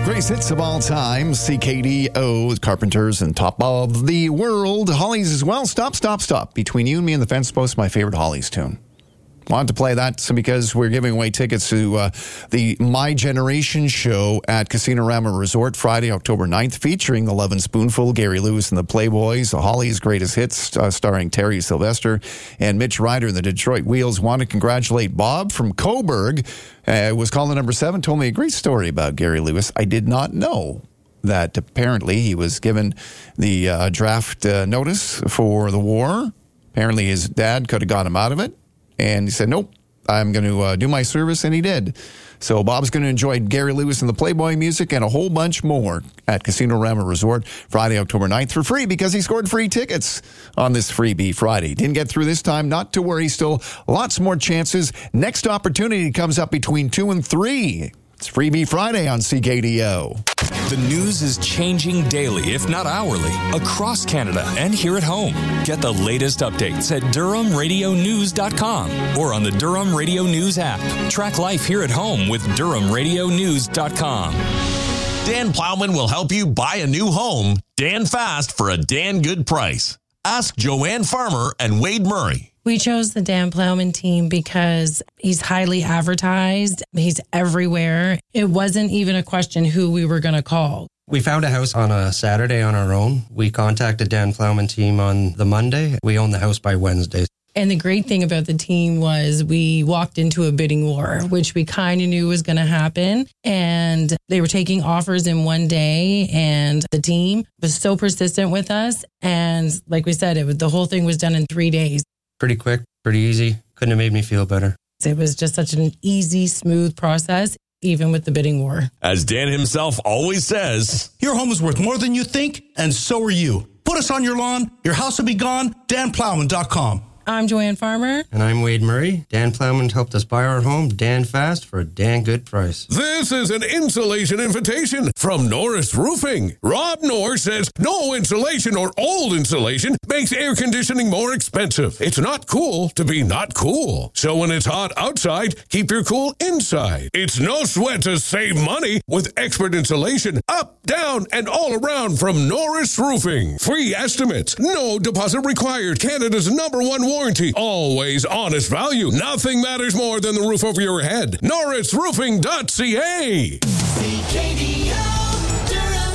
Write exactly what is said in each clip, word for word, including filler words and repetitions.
Greatest hits of all time, C K D O, Carpenters, and Top of the World. Hollies as well. Stop, stop, stop. Between You and Me and the Fence Post, my favorite Hollies tune. Wanted to play that because we're giving away tickets to uh, the My Generation show at Casino Rama Resort Friday, October ninth, featuring the Love and Spoonful, Gary Lewis and the Playboys, the Hollies' Greatest Hits, uh, starring Terry Sylvester and Mitch Ryder and the Detroit Wheels. Want to congratulate Bob from Coburg. Uh, was calling number seven, told me a great story about Gary Lewis. I did not know that apparently he was given the uh, draft uh, notice for the war. Apparently his dad could have got him out of it. And he said, nope, I'm going to uh, do my service, and he did. So Bob's going to enjoy Gary Lewis and the Playboy music and a whole bunch more at Casino Rama Resort Friday, October ninth for free because he scored free tickets on this Freebie Friday. Didn't get through this time, not to worry, still lots more chances. Next opportunity comes up between two and three. It's Freebie Friday on C K D O. The news is changing daily, if not hourly, across Canada and here at home. Get the latest updates at Durham Radio News dot com or on the Durham Radio News app. Track life here at home with Durham Radio News dot com. Dan Plowman will help you buy a new home, Dan fast for a Dan good price. Ask Joanne Farmer and Wade Murray. We chose the Dan Plowman team because he's highly advertised. He's everywhere. It wasn't even a question who we were going to call. We found a house on a Saturday on our own. We contacted Dan Plowman team on the Monday. We owned the house by Wednesday. And the great thing about the team was we walked into a bidding war, which we kind of knew was going to happen. And they were taking offers in one day. And the team was so persistent with us. And like we said, it was, the whole thing was done in three days. Pretty quick, pretty easy. Couldn't have made me feel better. It was just such an easy, smooth process, even with the bidding war. As Dan himself always says, your home is worth more than you think, and so are you. Put us on your lawn, your house will be gone, Dan Plowman dot com. I'm Joanne Farmer. And I'm Wade Murray. Dan Plowman helped us buy our home, Dan fast, for a Dan good price. This is an insulation invitation from Norris Roofing. Rob Norris says no insulation or old insulation makes air conditioning more expensive. It's not cool to be not cool. So when it's hot outside, keep your cool inside. It's no sweat to save money with expert insulation up, down, and all around from Norris Roofing. Free estimates, no deposit required. Canada's number one warranty, always honest value. Nothing matters more than the roof over your head. Norris Roofing dot C A. C K D O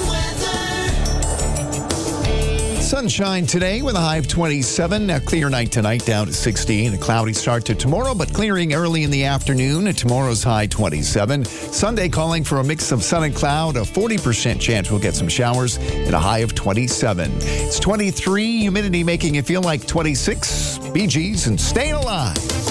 Durham weather. Sunshine today with a high of twenty-seven. A clear night tonight down to sixteen. A cloudy start to tomorrow, but clearing early in the afternoon. Tomorrow's high twenty-seven. Sunday calling for a mix of sun and cloud. A forty percent chance we'll get some showers and a high of twenty-seven. It's twenty-three. Humidity making it feel like twenty-six. Bee Gees and Staying Alive.